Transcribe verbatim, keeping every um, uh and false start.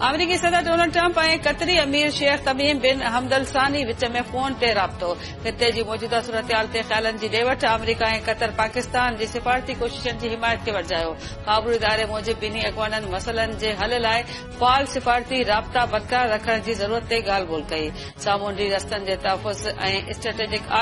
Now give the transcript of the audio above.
अमरीकी सदर Donald Trump ऐं कतरी अमीर शेख तमीम बिन हमदल सानी विच में फोन ते राब्तो। ख़िते जी मौजूदा सूरतहाल ते ख़्यालनि जी ॾेवठ। अमरीका ऐं कतर पाकिस्तान जी सिफ़ारती कोशिशनि जी हिमायत खे वरजायो। काबूल इदारे मूजिब ॿिन्ही अॻवाननि मसइलनि जे हल लाइ फ़ाल सिफ़ारती राब्ता बरक़रार रखण जी ज़रूरत ते ॻाल्हि ॿोल्हि कई। सामूंडी रस्तनि जे तहफ़ुज़ ऐं स्ट्रेटेजिक